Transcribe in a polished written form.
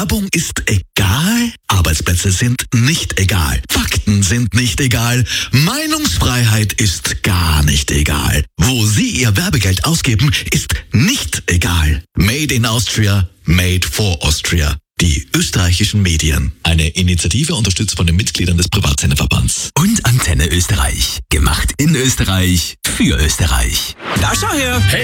Werbung ist egal, Arbeitsplätze sind nicht egal, Fakten sind nicht egal, Meinungsfreiheit ist gar nicht egal. Wo Sie Ihr Werbegeld ausgeben, ist nicht egal. Made in Austria, made for Austria. Die österreichischen Medien. Eine Initiative unterstützt von den Mitgliedern des Privatsenderverbands. Und Antenne Österreich. Gemacht in Österreich, für Österreich. Da schau her! Hey!